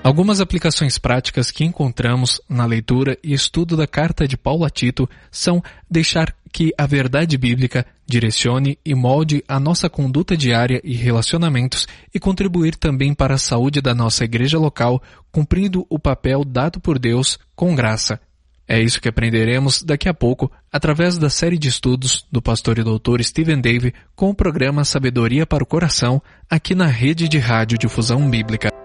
Algumas aplicações práticas que encontramos na leitura e estudo da carta de Paulo a Tito são deixar que a verdade bíblica direcione e molde a nossa conduta diária e relacionamentos e contribuir também para a saúde da nossa igreja local, cumprindo o papel dado por Deus com graça. É isso que aprenderemos daqui a pouco através da série de estudos do pastor e doutor Stephen Davey com o programa Sabedoria para o Coração aqui na Rede de Rádio Difusão Bíblica.